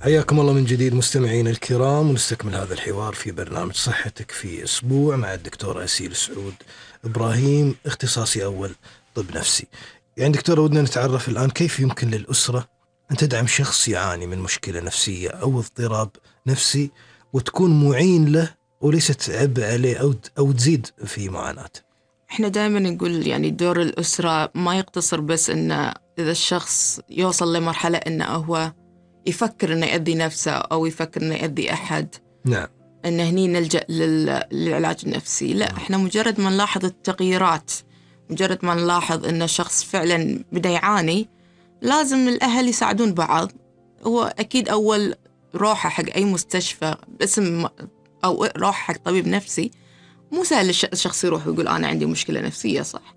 حياكم الله من جديد مستمعين الكرام، ونستكمل هذا الحوار في برنامج صحتك في أسبوع مع الدكتور أسيل سعود إبراهيم، اختصاصي أول طب نفسي. يعني دكتور، ودنا نتعرف الآن كيف يمكن للأسرة أن تدعم شخص يعاني من مشكلة نفسية أو اضطراب نفسي وتكون معين له وليست عبء عليه أو تزيد في معاناته. احنا دائما نقول يعني دور الأسرة ما يقتصر بس إنه إذا الشخص يوصل لمرحلة إنه هو يفكر إنه يأذي نفسه أو يفكر إنه يأذي أحد. نعم. إنه هني نلجأ للعلاج النفسي. لا، احنا مجرد ما نلاحظ التغييرات، مجرد ما نلاحظ إن الشخص فعلا بدأ يعاني، لازم الأهل يساعدون بعض. هو أكيد أول روحه حق أي مستشفى باسم أو روحه حق طبيب نفسي، مو سهل الشخص يروح ويقول أنا عندي مشكلة نفسية، صح؟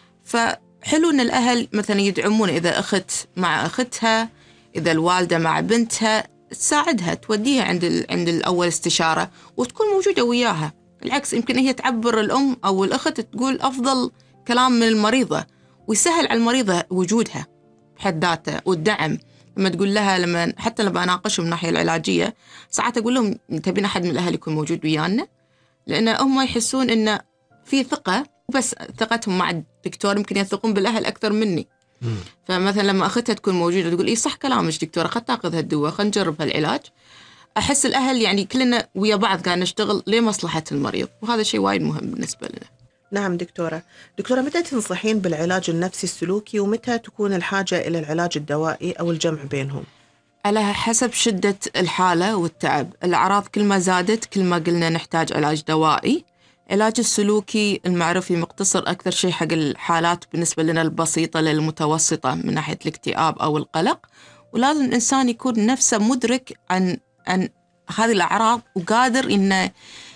فحلو إن الأهل مثلا يدعمون، إذا أخت مع أختها، إذا الوالدة مع بنتها، تساعدها توديها عند الأول استشارة وتكون موجودة وياها. العكس، يمكن هي تعبر الأم أو الأخت تقول أفضل كلام من المريضة، ويسهل على المريضة وجودها بحد ذاته. والدعم لما تقول لها، حتى لما أناقشهم من الناحية العلاجية، ساعات أقول لهم تبين أحد من الأهل يكون موجود ويانا، لأن هم يحسون إن في ثقة، بس ثقتهم مع الدكتور يمكن يثقون بالأهل أكثر مني. فمثلا لما أختها تكون موجودة تقول إيه صح كلامك دكتورة، خد تاخذ هالدواء، خد نجرب هالعلاج، أحس الأهل يعني كلنا ويا بعض قاعد نشتغل لمصلحة المريض، وهذا شيء وايد مهم بالنسبة لنا. نعم دكتورة، متى تنصحين بالعلاج النفسي السلوكي، ومتى تكون الحاجة إلى العلاج الدوائي أو الجمع بينهم؟ على حسب شدة الحالة والتعب. الأعراض كل ما زادت كل ما قلنا نحتاج علاج دوائي. علاج السلوكي المعرفي مقتصر أكثر شيء حق الحالات بالنسبة لنا البسيطة للمتوسطة من ناحية الاكتئاب أو القلق، ولازم الإنسان يكون نفسه مدرك عن هذه الأعراض وقادر إنه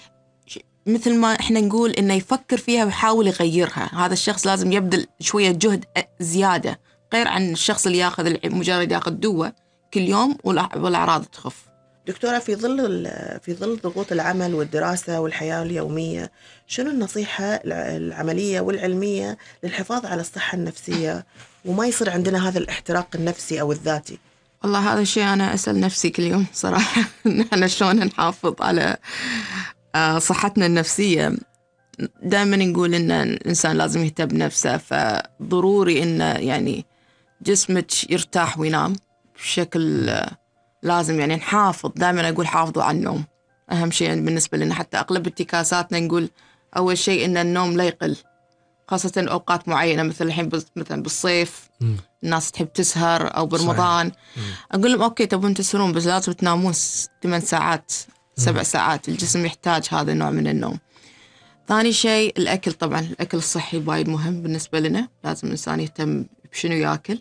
مثل ما إحنا نقول إنه يفكر فيها ويحاول يغيرها. هذا الشخص لازم يبذل شوية جهد زيادة، غير عن الشخص اللي ياخذ مجرد ياخذ دواء كل يوم والأعراض تخف. دكتورة، في ظل ضغوط العمل والدراسة والحياة اليومية، شنو النصيحة العملية والعلمية للحفاظ على الصحة النفسية وما يصير عندنا هذا الاحتراق النفسي أو الذاتي؟ والله هذا الشيء أنا أسأل نفسي كل يوم صراحة. نحن شلون نحافظ على صحتنا النفسية؟ دائما نقول إن الإنسان لازم يهتم بنفسه، فضروري إنه يعني جسمك يرتاح وينام بشكل لازم. يعني نحافظ، دائما أقول حافظوا على النوم، أهم شيء بالنسبة لنا. حتى أغلب اتكاساتنا نقول أول شيء إن النوم لا يقل، خاصة أوقات معينة، مثل الحين مثلا بالصيف الناس تحب تسهر أو برمضان. أقول لهم أوكي تبون تسهرون، بس لازم تنامون 8 ساعات 7 ساعات، الجسم يحتاج هذا النوع من النوم. ثاني شيء الأكل، طبعا الأكل الصحي وايد مهم بالنسبة لنا، لازم الإنسان يهتم بشنو يأكل.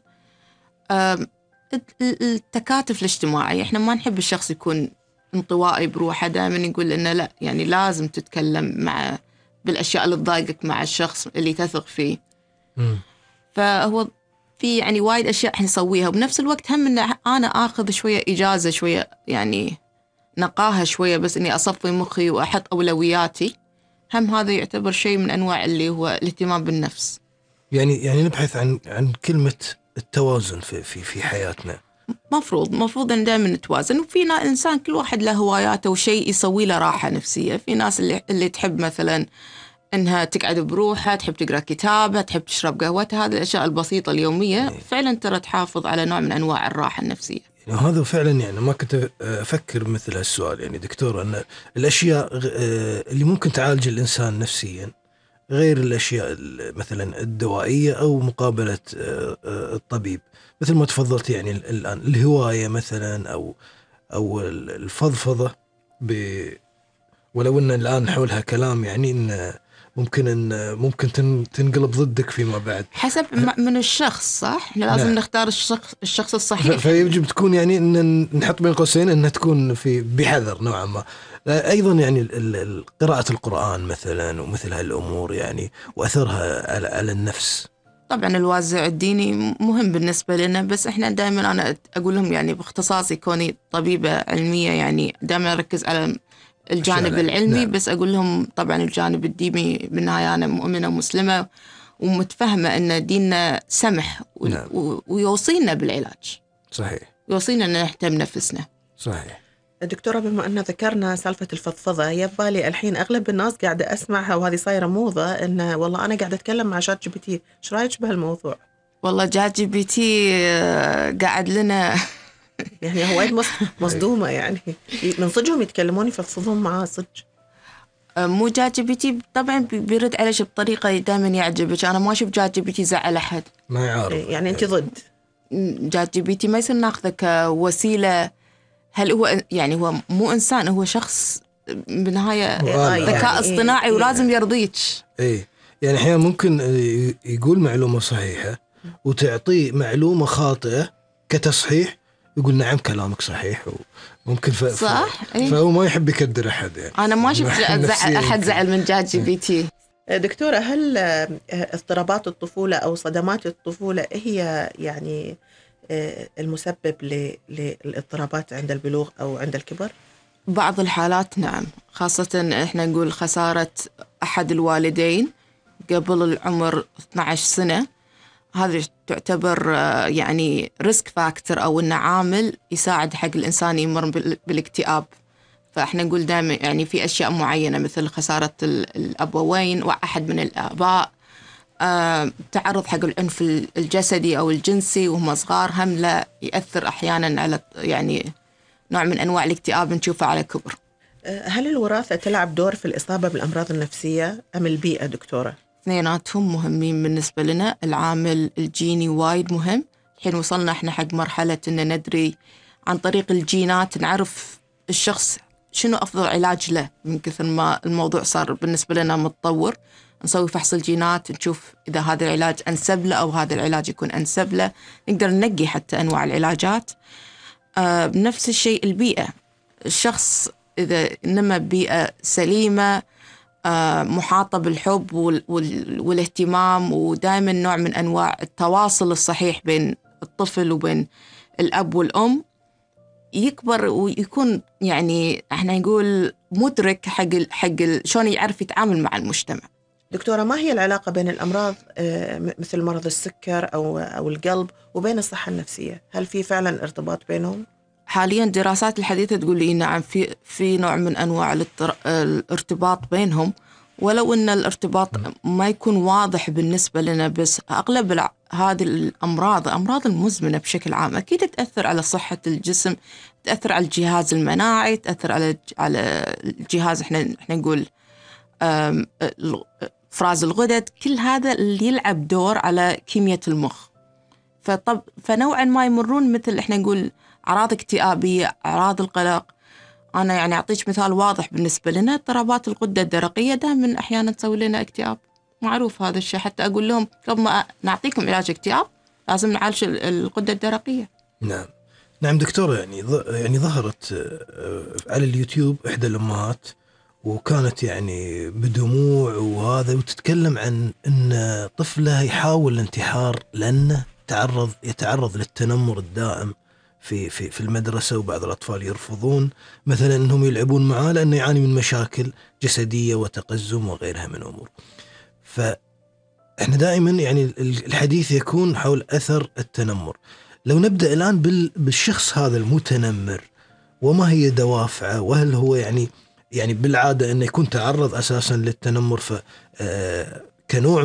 التكاتف الاجتماعي، احنا ما نحب الشخص يكون انطوائي بروحه، دائما نقول انه لا، يعني لازم تتكلم بالاشياء اللي تضايقك مع الشخص اللي تثق فيه. فهو في يعني وايد اشياء احنا نسويها، وبنفس الوقت هم ان انا اخذ شويه اجازه، شويه يعني نقاهه شويه، بس اني اصفي مخي واحط اولوياتي. هم هذا يعتبر شيء من انواع اللي هو الاهتمام بالنفس. يعني نبحث عن كلمة التوازن في حياتنا. مفروض ان دائما نتوازن. وفي انسان كل واحد له هواياته وشيء يسوي له راحه نفسيه. في ناس اللي تحب مثلا انها تقعد بروحها، تحب تقرا كتابها، تحب تشرب قهوتها. هذه الاشياء البسيطه اليوميه فعلا ترى تحافظ على نوع من انواع الراحه النفسيه. يعني هذا فعلا، يعني ما كنت افكر مثل هالسؤال يعني دكتور، ان الاشياء اللي ممكن تعالج الانسان نفسيا غير الاشياء مثلا الدوائيه او مقابله الطبيب، مثل ما تفضلت يعني الان الهوايه مثلا او الفضفضه، ولو ان الان حولها كلام يعني ان ممكن تنقلب ضدك فيما بعد، حسب من الشخص. صح، احنا لازم نختار الشخص الصحيح. فيجب تكون يعني ان نحط بين قوسين انها تكون بحذر نوعا ما. ايضا يعني قراءة القرآن مثلا ومثل هالامور يعني واثرها على النفس. طبعا الوازع الديني مهم بالنسبة لنا، بس احنا دائما انا اقول لهم يعني باختصاصي كوني طبيبة علمية، يعني دائما اركز على الجانب العلمي. نعم. بس اقول لهم طبعا الجانب الديني، بالنهاية انا مؤمنة ومسلمة ومتفهمة ان ديننا سمح. نعم. ويوصينا بالعلاج. صحيح. يوصينا ان نهتم نفسنا. صحيح. دكتورة، بما أن ذكرنا سالفة الفضفضة، يبالي الحين أغلب الناس قاعدة أسمعها وهذه صايرة موضة، إن والله أنا قاعدة أتكلم مع شات جي بي تي. إيش رأيك بهالموضوع؟ والله شات جي بي تي قاعد لنا يعني هو وايد مصدومة يعني من صدقهم يتكلمون يفضفضون معاه صدق. مو شات جي بي تي طبعا بيرد عليك بطريقة دائما يعجبك. أنا ما أشوف شات جي بي تي زعل أحد، ما يعارض. يعني أنت ضد شات جي بي تي ما يصير ناخذه كوسيلة. هل هو يعني هو مو إنسان، هو شخص بالنهاية ذكاء اصطناعي ولازم يرضيك. إيه يعني أحيانا ممكن يقول معلومة صحيحة وتعطيه معلومة خاطئة كتصحيح، يقول نعم كلامك صحيح، وممكن صح. فهو ما يحب يكدر أحد يعني. أنا ما شفت أحد زعل من شات جي بي تي. دكتورة، هل اضطرابات الطفولة أو صدمات الطفولة هي يعني المسبب للاضطرابات عند البلوغ أو عند الكبر؟ بعض الحالات نعم، خاصة إحنا نقول خسارة أحد الوالدين قبل العمر 12 سنة. هذه تعتبر يعني ريسك فاكتور، أو إنه عامل يساعد حق الإنسان يمر بالاكتئاب. فإحنا نقول دائما يعني في أشياء معينة مثل خسارة الأبوين وأحد من الآباء، تعرض حق العنف الجسدي أو الجنسي وهم صغار، هم لا يأثر أحيانا على يعني نوع من أنواع الاكتئاب نشوفه على كبر. هل الوراثة تلعب دور في الإصابة بالأمراض النفسية أم البيئة دكتورة؟ اثنيناتهم مهمين بالنسبة لنا. العامل الجيني وايد مهم. الحين وصلنا احنا حق مرحلة إن ندري عن طريق الجينات نعرف الشخص شنو أفضل علاج له، من كثر ما الموضوع صار بالنسبة لنا متطور. نسوي فحص الجينات نشوف إذا هذا العلاج أنسب له أو هذا العلاج يكون أنسب له، نقدر ننقي حتى أنواع العلاجات. بنفس الشيء البيئة. الشخص إذا نما بيئة سليمة محاطة بالحب والاهتمام ودائما نوع من أنواع التواصل الصحيح بين الطفل وبين الأب والأم، يكبر ويكون يعني احنا نقول مدرك حق شلون يعرف يتعامل مع المجتمع. دكتورة، ما هي العلاقة بين الأمراض مثل مرض السكر أو القلب وبين الصحة النفسية؟ هل في فعلا ارتباط بينهم؟ حاليا الدراسات الحديثة تقول لي نعم في نوع من أنواع الارتباط بينهم، ولو أن الارتباط ما يكون واضح بالنسبة لنا. بس أغلب هذه الأمراض المزمنة بشكل عام أكيد تأثر على صحة الجسم، تأثر على الجهاز المناعي، تأثر على الجهاز احنا نقول إفراز الغدد. كل هذا اللي يلعب دور على كيمياء المخ. فنوعا ما يمرون مثل احنا نقول أعراض اكتئابية، أعراض القلق. أنا يعني أعطيك مثال واضح بالنسبة لنا، اضطرابات الغدة الدرقية دائما أحيانا تسوي لنا اكتئاب، معروف هذا الشيء. حتى أقول لهم قبل ما نعطيكم علاج اكتئاب لازم نعالج الغدة الدرقية. نعم دكتورة، يعني ظهرت على اليوتيوب إحدى الأمهات وكانت يعني بدموع وهذا، وتتكلم عن أن طفلها يحاول الانتحار لأنه يتعرض للتنمر الدائم في المدرسة، وبعض الأطفال يرفضون مثلا أنهم يلعبون معاه لأنه يعاني من مشاكل جسدية وتقزم وغيرها من أمور. فإحنا دائما يعني الحديث يكون حول أثر التنمر. لو نبدأ الآن بالشخص هذا المتنمر، وما هي دوافعه، وهل هو يعني بالعادة أنه يكون تعرض أساسا للتنمر كنوع